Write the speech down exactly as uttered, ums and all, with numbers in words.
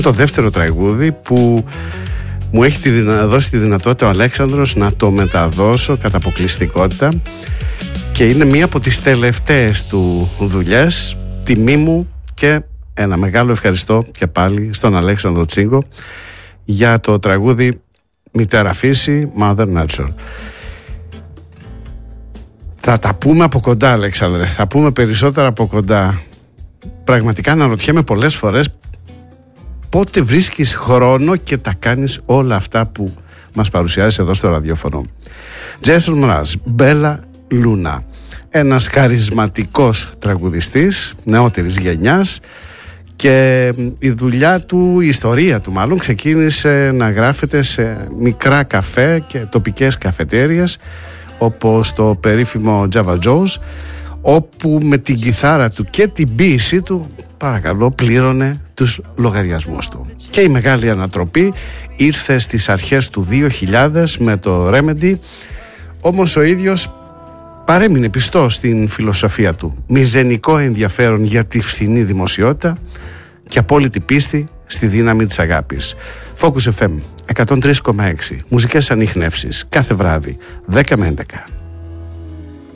Το δεύτερο τραγούδι που μου έχει τη δυνα... δώσει τη δυνατότητα ο Αλέξανδρος να το μεταδώσω κατά αποκλειστικότητα και είναι μία από τις τελευταίες του δουλειές. Τιμή μου και ένα μεγάλο ευχαριστώ και πάλι στον Αλέξανδρο Τσίγκο για το τραγούδι Μητέρα Φύση, Mother Nature. Θα τα πούμε από κοντά, Αλέξανδρε, θα πούμε περισσότερα από κοντά. Πραγματικά αναρωτιέμαι πολλές φορές πότε βρίσκεις χρόνο και τα κάνεις όλα αυτά που μας παρουσιάζεις εδώ στο ραδιόφωνο. Jason Mraz, Bella Luna, ένας χαρισματικός τραγουδιστής νεότερης γενιάς, και η δουλειά του, η ιστορία του μάλλον, ξεκίνησε να γράφεται σε μικρά καφέ και τοπικές καφετέριες όπως το περίφημο Java Joe's, όπου με την κιθάρα του και την ποίησή του, παρακαλώ, πλήρωνε τους λογαριασμούς του. Και η μεγάλη ανατροπή ήρθε στις αρχές του δύο χιλιάδες με το Remedy, όμως ο ίδιος παρέμεινε πιστός στην φιλοσοφία του. Μηδενικό ενδιαφέρον για τη φθηνή δημοσιότητα και απόλυτη πίστη στη δύναμη της αγάπης. Focus εφ εμ εκατόν τρία κόμμα έξι, μουσικές ανιχνεύσεις κάθε βράδυ δέκα με έντεκα.